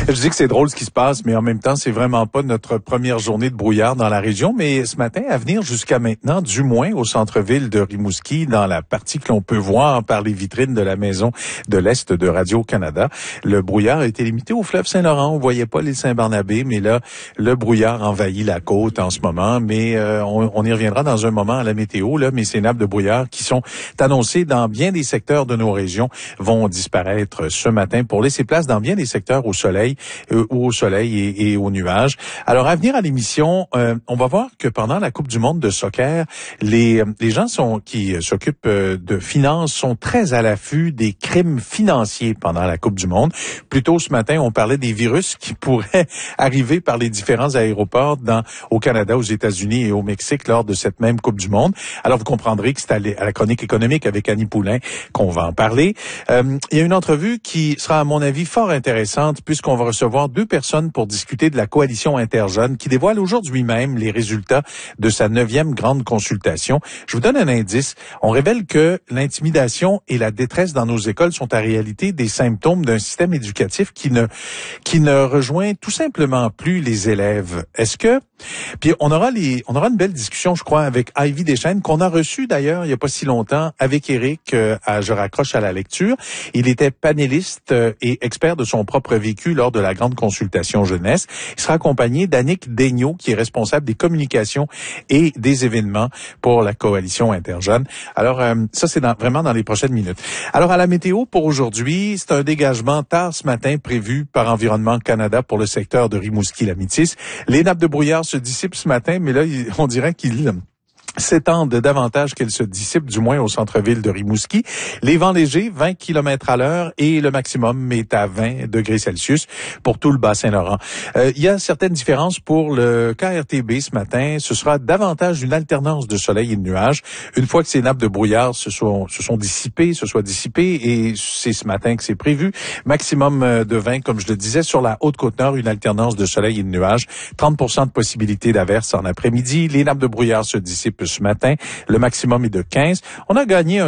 Je dis que c'est drôle ce qui se passe, mais en même temps, c'est vraiment pas notre première journée de brouillard dans la région. Mais ce matin, à venir jusqu'à maintenant, du moins au centre-ville de Rimouski, dans la partie que l'on peut voir par les vitrines de la maison de l'Est de Radio-Canada, le brouillard a été limité au fleuve Saint-Laurent. On voyait pas l'île Saint-Barnabé, mais là, le brouillard envahit la côte en ce moment. Mais on y reviendra dans un moment à la météo, là, mais ces nappes de brouillard qui sont annoncées dans bien des secteurs de nos régions vont disparaître ce matin pour laisser place dans bien des secteurs au soleil et aux nuages. Alors, à venir à l'émission, on va voir que pendant la Coupe du monde de soccer, les gens qui s'occupent de finances sont très à l'affût des crimes financiers pendant la Coupe du monde. Plus tôt ce matin, on parlait des virus qui pourraient arriver par les différents aéroports au Canada, aux États-Unis et au Mexique lors de cette même Coupe du monde. Alors, vous comprendrez que c'est à la chronique économique avec Annie Poulain qu'on va en parler. Il y a une entrevue qui sera, à mon avis, fort intéressante puisqu'on va recevoir deux personnes pour discuter de la coalition interjeune qui dévoile aujourd'hui même les résultats de sa 9e grande consultation. Je vous donne un indice. On révèle que l'intimidation et la détresse dans nos écoles sont en réalité des symptômes d'un système éducatif qui ne rejoint tout simplement plus les élèves. Puis on aura une belle discussion, je crois, avec Ivy Deschênes, qu'on a reçu d'ailleurs il n'y a pas si longtemps avec Éric à Je raccroche à la lecture. Il était panéliste et expert de son propre vécu lors de la grande consultation jeunesse. Il sera accompagné d'Annick Daigneault, qui est responsable des communications et des événements pour la coalition interjeune. Alors, ça, c'est vraiment dans les prochaines minutes. Alors, à la météo pour aujourd'hui, c'est un dégagement tard ce matin prévu par Environnement Canada pour le secteur de Rimouski-Lamitis. Les nappes de brouillard se dissipent ce matin, mais là, on dirait qu'ils s'étendent davantage qu'elles se dissipent, du moins au centre-ville de Rimouski. Les vents légers, 20 km à l'heure, et le maximum est à 20 degrés Celsius pour tout le Bas-Saint-Laurent. Il y a certaines différences pour le KRTB ce matin. Ce sera davantage une alternance de soleil et de nuages. Une fois que ces nappes de brouillard se sont dissipées, et c'est ce matin que c'est prévu, maximum de 20, comme je le disais, sur la Haute-Côte-Nord, une alternance de soleil et de nuages. 30% de possibilité d'averse en après-midi. Les nappes de brouillard se dissipent ce matin. Le maximum est de 15. On a gagné